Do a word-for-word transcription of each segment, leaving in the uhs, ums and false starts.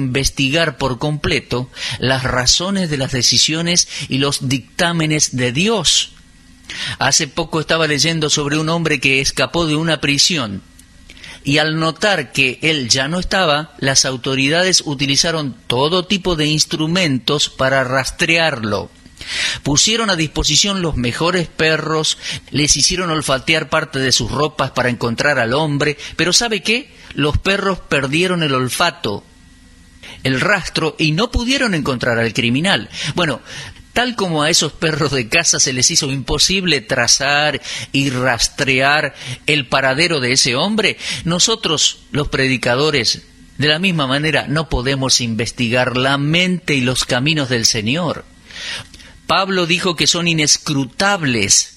investigar por completo las razones de las decisiones y los dictámenes de Dios. Hace poco estaba leyendo sobre un hombre que escapó de una prisión y al notar que él ya no estaba, las autoridades utilizaron todo tipo de instrumentos para rastrearlo. Pusieron a disposición los mejores perros, les hicieron olfatear parte de sus ropas para encontrar al hombre, pero ¿sabe qué? Los perros perdieron el olfato, el rastro, y no pudieron encontrar al criminal. Bueno, tal como a esos perros de caza se les hizo imposible trazar y rastrear el paradero de ese hombre, nosotros, los predicadores, de la misma manera no podemos investigar la mente y los caminos del Señor. Pablo dijo que son inescrutables,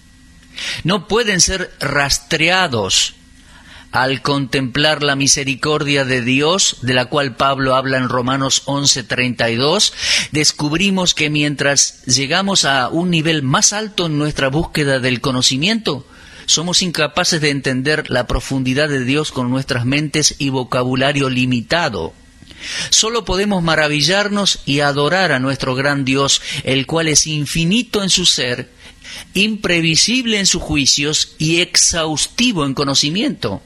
no pueden ser rastreados. Al contemplar la misericordia de Dios, de la cual Pablo habla en Romanos once treinta y dos, descubrimos que mientras llegamos a un nivel más alto en nuestra búsqueda del conocimiento, somos incapaces de entender la profundidad de Dios con nuestras mentes y vocabulario limitado. Solo podemos maravillarnos y adorar a nuestro gran Dios, el cual es infinito en su ser, imprevisible en sus juicios y exhaustivo en conocimiento.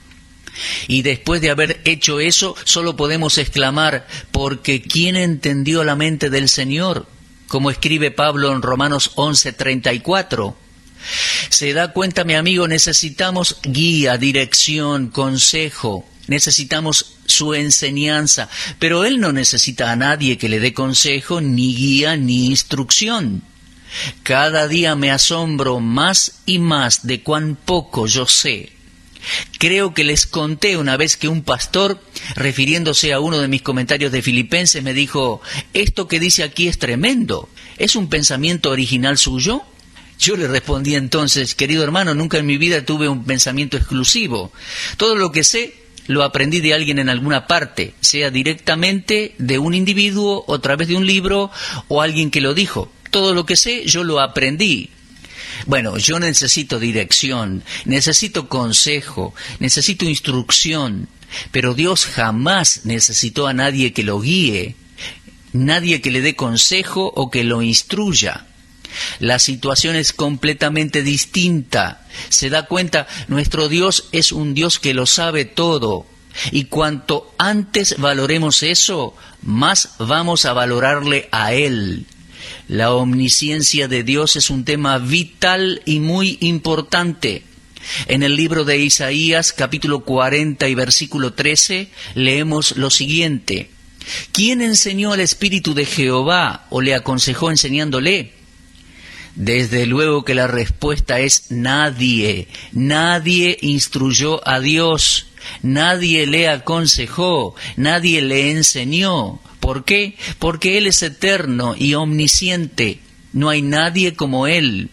Y después de haber hecho eso, solo podemos exclamar, porque ¿quién entendió la mente del Señor? Como escribe Pablo en Romanos once treinta y cuatro. ¿Se da cuenta, mi amigo? Necesitamos guía, dirección, consejo. Necesitamos su enseñanza, pero Él no necesita a nadie que le dé consejo, ni guía, ni instrucción. Cada día me asombro más y más de cuán poco yo sé. Creo que les conté una vez que un pastor, refiriéndose a uno de mis comentarios de Filipenses, me dijo, esto que dice aquí es tremendo, ¿es un pensamiento original suyo? Yo le respondí entonces, querido hermano, nunca en mi vida tuve un pensamiento exclusivo. Todo lo que sé lo aprendí de alguien en alguna parte, sea directamente de un individuo, o a través de un libro, o alguien que lo dijo. Todo lo que sé, yo lo aprendí. Bueno, yo necesito dirección, necesito consejo, necesito instrucción, pero Dios jamás necesitó a nadie que lo guíe, nadie que le dé consejo o que lo instruya. La situación es completamente distinta. ¿Se da cuenta? Nuestro Dios es un Dios que lo sabe todo. Y cuanto antes valoremos eso, más vamos a valorarle a Él. La omnisciencia de Dios es un tema vital y muy importante. En el libro de Isaías, capítulo cuarenta y versículo trece, leemos lo siguiente. ¿Quién enseñó al Espíritu de Jehová o le aconsejó enseñándole? Desde luego que la respuesta es nadie. Nadie instruyó a Dios, nadie le aconsejó, nadie le enseñó. ¿Por qué? Porque Él es eterno y omnisciente. No hay nadie como Él.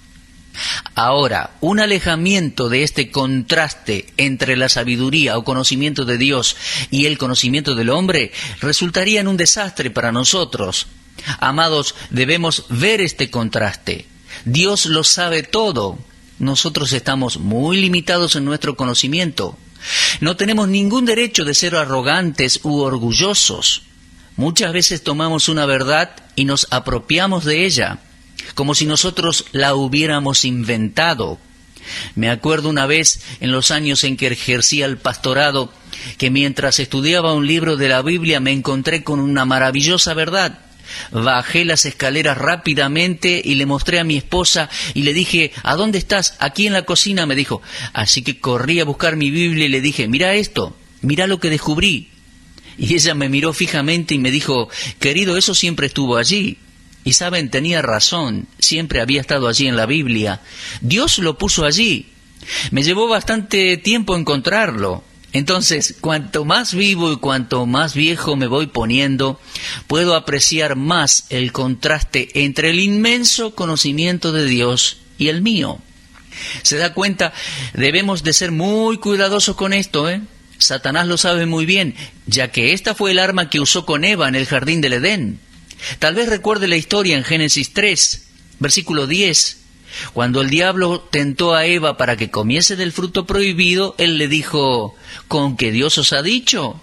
Ahora, un alejamiento de este contraste entre la sabiduría o conocimiento de Dios y el conocimiento del hombre resultaría en un desastre para nosotros. Amados, debemos ver este contraste. Dios lo sabe todo. Nosotros estamos muy limitados en nuestro conocimiento. No tenemos ningún derecho de ser arrogantes u orgullosos. Muchas veces tomamos una verdad y nos apropiamos de ella, como si nosotros la hubiéramos inventado. Me acuerdo una vez, en los años en que ejercía el pastorado, que mientras estudiaba un libro de la Biblia me encontré con una maravillosa verdad. Bajé las escaleras rápidamente y le mostré a mi esposa y le dije, ¿a dónde estás? Aquí en la cocina, me dijo. Así que corrí a buscar mi Biblia y le dije, mira esto, mira lo que descubrí. Y ella me miró fijamente y me dijo, querido, eso siempre estuvo allí. Y saben, tenía razón, siempre había estado allí en la Biblia. Dios lo puso allí. Me llevó bastante tiempo encontrarlo. Entonces, cuanto más vivo y cuanto más viejo me voy poniendo, puedo apreciar más el contraste entre el inmenso conocimiento de Dios y el mío. ¿Se da cuenta? Debemos de ser muy cuidadosos con esto, ¿eh? Satanás lo sabe muy bien, ya que esta fue el arma que usó con Eva en el jardín del Edén. Tal vez recuerde la historia en Génesis tres, versículo diez. Cuando el diablo tentó a Eva para que comiese del fruto prohibido, él le dijo, ¿con qué Dios os ha dicho?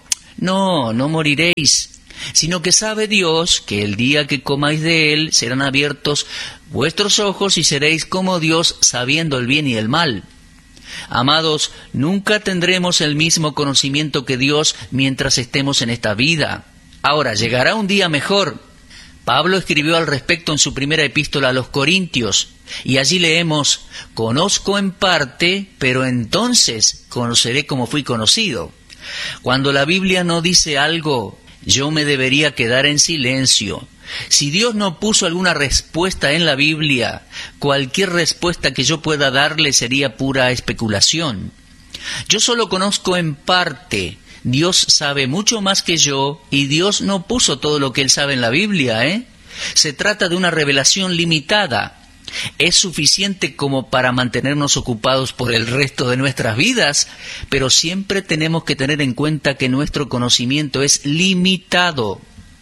No, no moriréis, sino que sabe Dios que el día que comáis de él serán abiertos vuestros ojos y seréis como Dios, sabiendo el bien y el mal. Amados, nunca tendremos el mismo conocimiento que Dios mientras estemos en esta vida. Ahora, llegará un día mejor. Pablo escribió al respecto en su primera epístola a los Corintios, y allí leemos: «Conozco en parte, pero entonces conoceré como fui conocido». Cuando la Biblia no dice algo, yo me debería quedar en silencio. Si Dios no puso alguna respuesta en la Biblia, cualquier respuesta que yo pueda darle sería pura especulación. Yo solo conozco en parte. Dios sabe mucho más que yo, y Dios no puso todo lo que Él sabe en la Biblia, ¿eh? Se trata de una revelación limitada. Es suficiente como para mantenernos ocupados por el resto de nuestras vidas, pero siempre tenemos que tener en cuenta que nuestro conocimiento es limitado.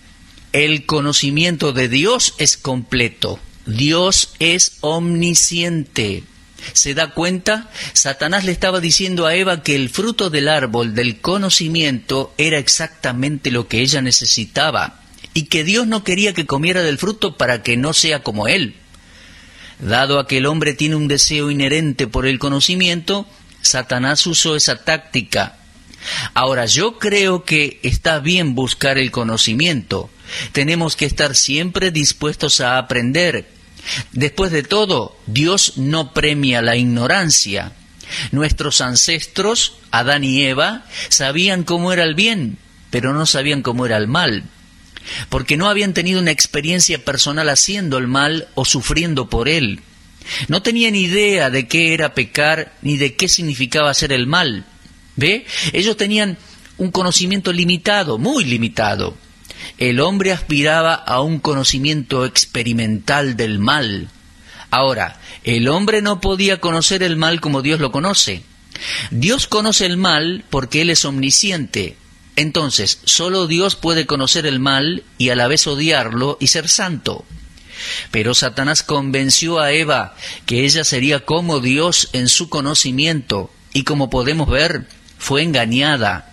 El conocimiento de Dios es completo. Dios es omnisciente. ¿Se da cuenta? Satanás le estaba diciendo a Eva que el fruto del árbol del conocimiento era exactamente lo que ella necesitaba, y que Dios no quería que comiera del fruto para que no sea como él. Dado a que el hombre tiene un deseo inherente por el conocimiento, Satanás usó esa táctica. Ahora, yo creo que está bien buscar el conocimiento. Tenemos que estar siempre dispuestos a aprender. Después de todo, Dios no premia la ignorancia. Nuestros ancestros, Adán y Eva, sabían cómo era el bien, pero no sabían cómo era el mal, porque no habían tenido una experiencia personal haciendo el mal o sufriendo por él. No tenían idea de qué era pecar ni de qué significaba hacer el mal. ¿Ve? Ellos tenían un conocimiento limitado, muy limitado. El hombre aspiraba a un conocimiento experimental del mal. Ahora, el hombre no podía conocer el mal como Dios lo conoce. Dios conoce el mal porque Él es omnisciente. Entonces, solo Dios puede conocer el mal y a la vez odiarlo y ser santo. Pero Satanás convenció a Eva que ella sería como Dios en su conocimiento, y como podemos ver, fue engañada.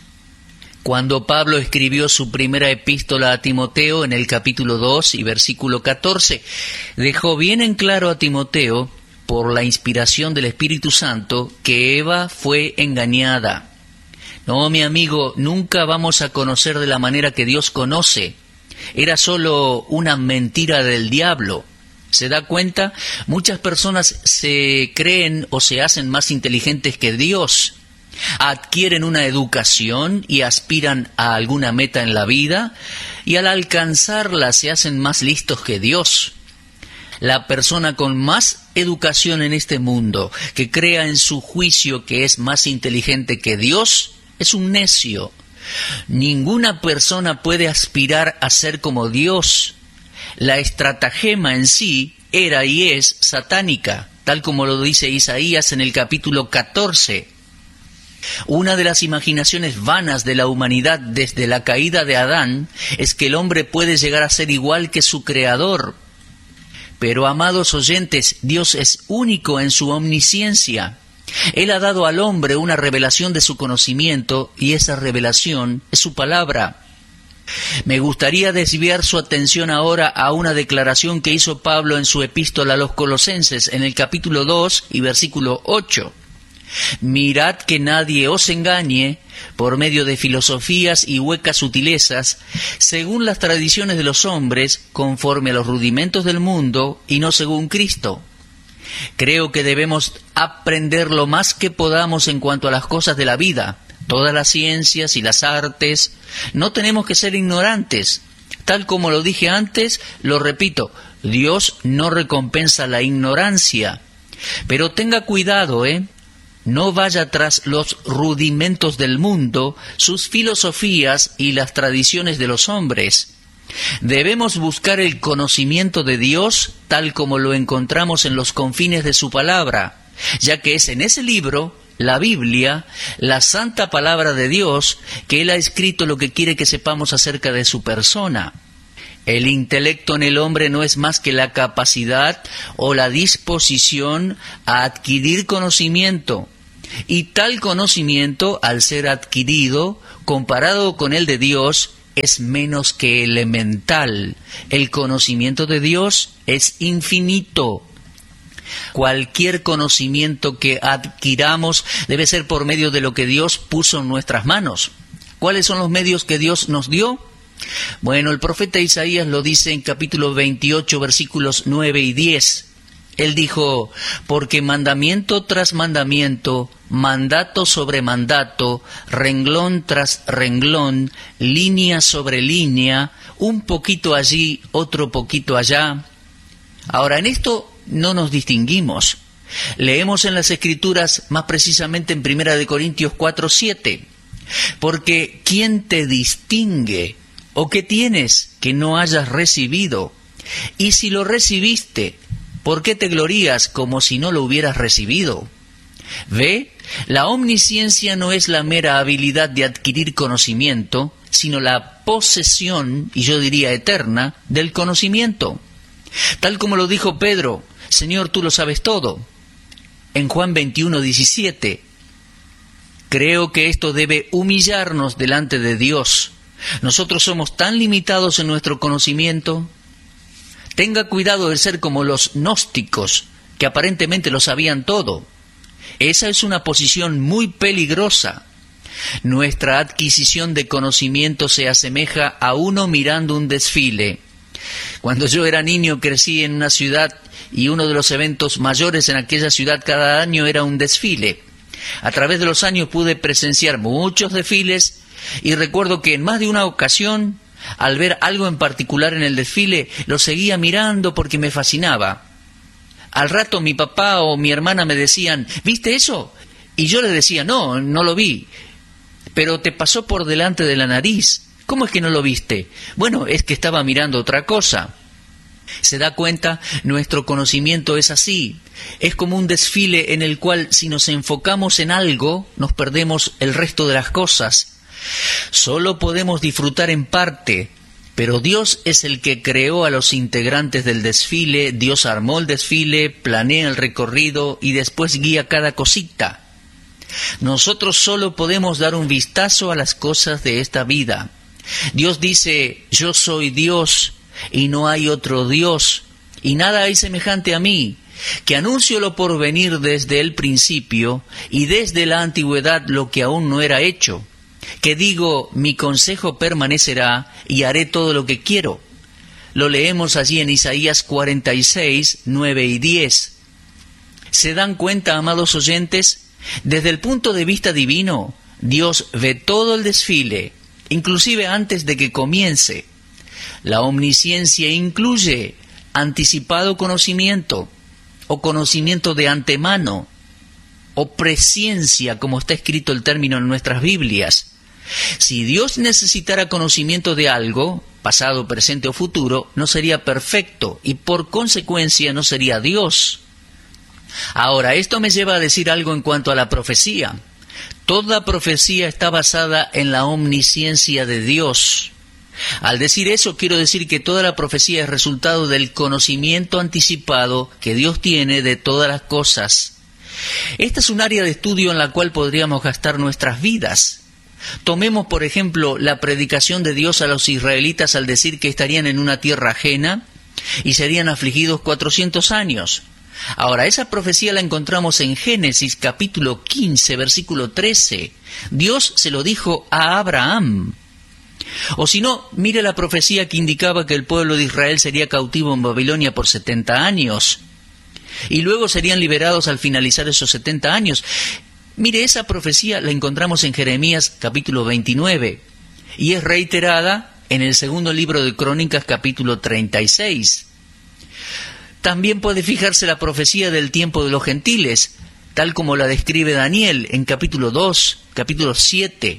Cuando Pablo escribió su primera epístola a Timoteo en el capítulo dos y versículo catorce, dejó bien en claro a Timoteo, por la inspiración del Espíritu Santo, que Eva fue engañada. No, mi amigo, nunca vamos a conocer de la manera que Dios conoce. Era solo una mentira del diablo. ¿Se da cuenta? Muchas personas se creen o se hacen más inteligentes que Dios. Adquieren una educación y aspiran a alguna meta en la vida, y al alcanzarla se hacen más listos que Dios. La persona con más educación en este mundo, que crea en su juicio que es más inteligente que Dios, es un necio. Ninguna persona puede aspirar a ser como Dios. La estratagema en sí era y es satánica, tal como lo dice Isaías en el capítulo catorce. Una de las imaginaciones vanas de la humanidad desde la caída de Adán es que el hombre puede llegar a ser igual que su creador. Pero, amados oyentes, Dios es único en su omnisciencia. Él ha dado al hombre una revelación de su conocimiento, y esa revelación es su palabra. Me gustaría desviar su atención ahora a una declaración que hizo Pablo en su epístola a los Colosenses en el capítulo dos y versículo ocho. Mirad que nadie os engañe por medio de filosofías y huecas sutilezas, según las tradiciones de los hombres, conforme a los rudimentos del mundo y no según Cristo. Creo que debemos aprender lo más que podamos en cuanto a las cosas de la vida, todas las ciencias y las artes. No tenemos que ser ignorantes. Tal como lo dije antes, lo repito, Dios no recompensa la ignorancia. Pero tenga cuidado, ¿eh? No vaya tras los rudimentos del mundo, sus filosofías y las tradiciones de los hombres. Debemos buscar el conocimiento de Dios tal como lo encontramos en los confines de su palabra, ya que es en ese libro, la Biblia, la santa palabra de Dios, que Él ha escrito lo que quiere que sepamos acerca de su persona. El intelecto en el hombre no es más que la capacidad o la disposición a adquirir conocimiento. Y tal conocimiento, al ser adquirido, comparado con el de Dios, es menos que elemental. El conocimiento de Dios es infinito. Cualquier conocimiento que adquiramos debe ser por medio de lo que Dios puso en nuestras manos. ¿Cuáles son los medios que Dios nos dio? Bueno, el profeta Isaías lo dice en capítulo veintiocho, versículos nueve y diez. Él dijo: porque mandamiento tras mandamiento, mandato sobre mandato, renglón tras renglón, línea sobre línea, un poquito allí, otro poquito allá. Ahora, en esto no nos distinguimos. Leemos en las Escrituras, más precisamente en Primera de Corintios cuatro, siete. Porque ¿quién te distingue? ¿O qué tienes que no hayas recibido? Y si lo recibiste, ¿por qué te glorías como si no lo hubieras recibido? ¿Ve? La omnisciencia no es la mera habilidad de adquirir conocimiento, sino la posesión, y yo diría eterna, del conocimiento. Tal como lo dijo Pedro: Señor, tú lo sabes todo. En Juan veintiuno, diecisiete. Creo que esto debe humillarnos delante de Dios. Nosotros somos tan limitados en nuestro conocimiento. Tenga cuidado de ser como los gnósticos, que aparentemente lo sabían todo. Esa es una posición muy peligrosa. Nuestra adquisición de conocimiento se asemeja a uno mirando un desfile. Cuando yo era niño crecí en una ciudad y uno de los eventos mayores en aquella ciudad cada año era un desfile. A través de los años pude presenciar muchos desfiles y recuerdo que en más de una ocasión, al ver algo en particular en el desfile, lo seguía mirando porque me fascinaba. Al rato mi papá o mi hermana me decían: ¿viste eso? Y yo les decía: no, no lo vi. Pero te pasó por delante de la nariz. ¿Cómo es que no lo viste? Bueno, es que estaba mirando otra cosa. ¿Se da cuenta? Nuestro conocimiento es así. Es como un desfile en el cual, si nos enfocamos en algo, nos perdemos el resto de las cosas. Solo podemos disfrutar en parte, pero Dios es el que creó a los integrantes del desfile. Dios armó el desfile, planea el recorrido y después guía cada cosita. Nosotros solo podemos dar un vistazo a las cosas de esta vida. Dios dice: yo soy Dios y no hay otro Dios, y nada hay semejante a mí, que anuncio lo por venir desde el principio y desde la antigüedad lo que aún no era hecho, que digo: mi consejo permanecerá y haré todo lo que quiero. Lo leemos allí en Isaías cuarenta y seis, nueve y diez. ¿Se dan cuenta, amados oyentes? Desde el punto de vista divino, Dios ve todo el desfile, inclusive antes de que comience. La omnisciencia incluye anticipado conocimiento, o conocimiento de antemano, o presciencia, como está escrito el término en nuestras Biblias. Si Dios necesitara conocimiento de algo, pasado, presente o futuro, no sería perfecto y por consecuencia no sería Dios. Ahora, esto me lleva a decir algo en cuanto a la profecía. Toda profecía está basada en la omnisciencia de Dios. Al decir eso, quiero decir que toda la profecía es resultado del conocimiento anticipado que Dios tiene de todas las cosas. Esta es un área de estudio en la cual podríamos gastar nuestras vidas. Tomemos, por ejemplo, la predicación de Dios a los israelitas al decir que estarían en una tierra ajena y serían afligidos cuatrocientos años. Ahora, esa profecía la encontramos en Génesis capítulo quince, versículo trece. Dios se lo dijo a Abraham. O si no, mire la profecía que indicaba que el pueblo de Israel sería cautivo en Babilonia por setenta años. Y luego serían liberados al finalizar esos setenta años. Mire, esa profecía la encontramos en Jeremías capítulo veintinueve. Y es reiterada en el segundo libro de Crónicas capítulo treinta y seis. También puede fijarse la profecía del tiempo de los gentiles, tal como la describe Daniel en capítulo dos, capítulo siete.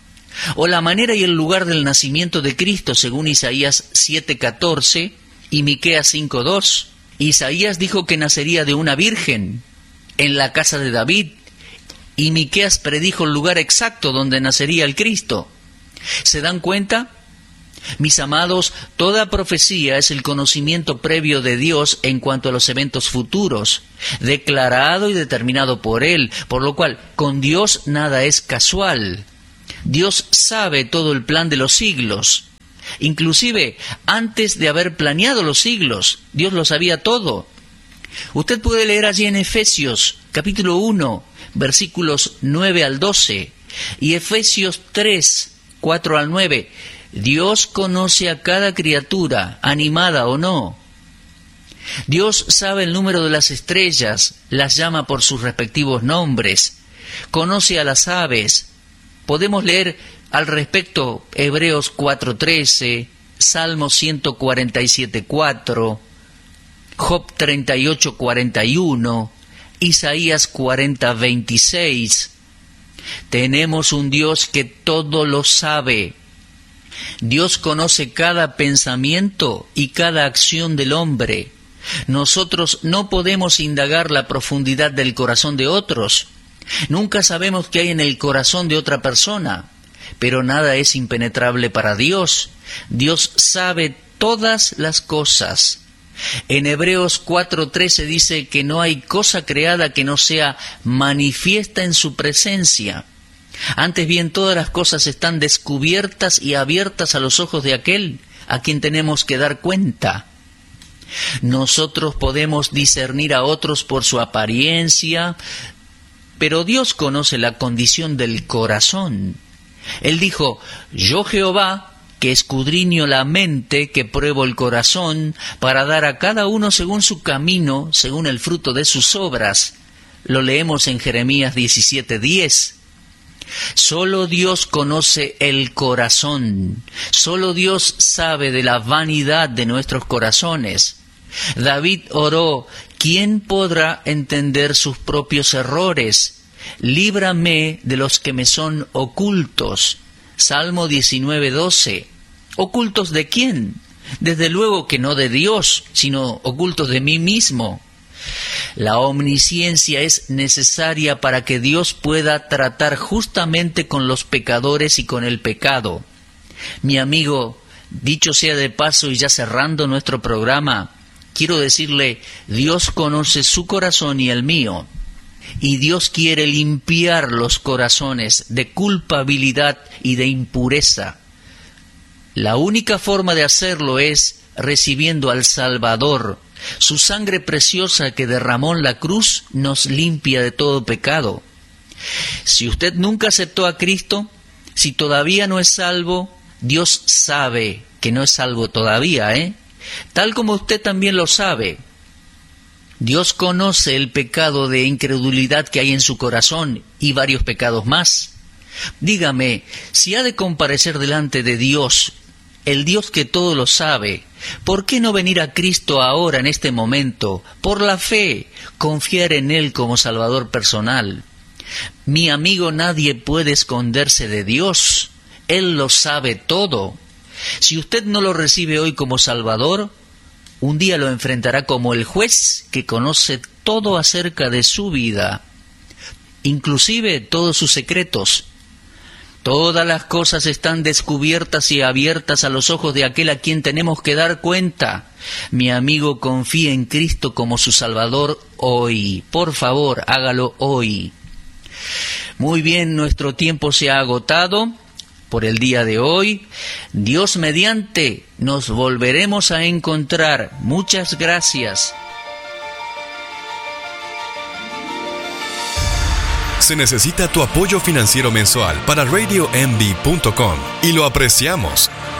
O la manera y el lugar del nacimiento de Cristo según Isaías siete catorce y Miqueas cinco dos. Isaías dijo que nacería de una virgen en la casa de David, y Miqueas predijo el lugar exacto donde nacería el Cristo. ¿Se dan cuenta? Mis amados, toda profecía es el conocimiento previo de Dios en cuanto a los eventos futuros, declarado y determinado por Él, por lo cual con Dios nada es casual. Dios sabe todo el plan de los siglos. Inclusive, antes de haber planeado los siglos, Dios lo sabía todo. Usted puede leer allí en Efesios, capítulo uno, versículos nueve al doce, y Efesios tres, cuatro al nueve. Dios conoce a cada criatura, animada o no. Dios sabe el número de las estrellas, las llama por sus respectivos nombres. Conoce a las aves. Podemos leer al respecto Hebreos cuatro trece, Salmo ciento cuarenta y siete, cuatro, Job treinta y ocho, cuarenta y uno, Isaías cuarenta, veintiséis. Tenemos un Dios que todo lo sabe. Dios conoce cada pensamiento y cada acción del hombre. Nosotros no podemos indagar la profundidad del corazón de otros. Nunca sabemos qué hay en el corazón de otra persona, pero nada es impenetrable para Dios. Dios sabe todas las cosas. En Hebreos cuatro trece dice que no hay cosa creada que no sea manifiesta en su presencia. Antes bien, todas las cosas están descubiertas y abiertas a los ojos de aquel a quien tenemos que dar cuenta. Nosotros podemos discernir a otros por su apariencia, pero Dios conoce la condición del corazón. Él dijo: yo Jehová, que escudriño la mente, que pruebo el corazón, para dar a cada uno según su camino, según el fruto de sus obras. Lo leemos en Jeremías diecisiete diez. Solo Dios conoce el corazón. Solo Dios sabe de la vanidad de nuestros corazones. David oró: ¿quién podrá entender sus propios errores? Líbrame de los que me son ocultos. Salmo diecinueve doce. ¿Ocultos de quién? Desde luego que no de Dios, sino ocultos de mí mismo. La omnisciencia es necesaria para que Dios pueda tratar justamente con los pecadores y con el pecado. Mi amigo, dicho sea de paso y ya cerrando nuestro programa, quiero decirle: Dios conoce su corazón y el mío, y Dios quiere limpiar los corazones de culpabilidad y de impureza. La única forma de hacerlo es recibiendo al Salvador. Su sangre preciosa que derramó en la cruz nos limpia de todo pecado. Si usted nunca aceptó a Cristo, si todavía no es salvo, Dios sabe que no es salvo todavía, ¿eh? Tal como usted también lo sabe. Dios conoce el pecado de incredulidad que hay en su corazón y varios pecados más. Dígame, si ha de comparecer delante de Dios, el Dios que todo lo sabe, ¿por qué no venir a Cristo ahora en este momento, por la fe, confiar en Él como Salvador personal? Mi amigo, nadie puede esconderse de Dios. Él lo sabe todo. Si usted no lo recibe hoy como Salvador, un día lo enfrentará como el juez que conoce todo acerca de su vida, inclusive todos sus secretos. Todas las cosas están descubiertas y abiertas a los ojos de aquel a quien tenemos que dar cuenta. Mi amigo, confíe en Cristo como su Salvador hoy. Por favor, hágalo hoy. Muy bien, nuestro tiempo se ha agotado por el día de hoy. Dios mediante, nos volveremos a encontrar. Muchas gracias. Se necesita tu apoyo financiero mensual para radio m b punto com y lo apreciamos.